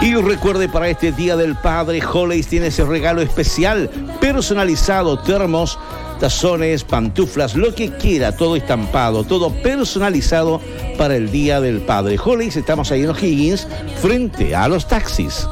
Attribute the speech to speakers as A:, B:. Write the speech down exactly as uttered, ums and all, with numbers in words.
A: Y recuerde, para este Día del Padre, Hollies tiene ese regalo especial, personalizado, termos, tazones, pantuflas, lo que quiera, todo estampado, todo personalizado para el Día del Padre. Hollies, estamos ahí en O'Higgins, frente a los taxis.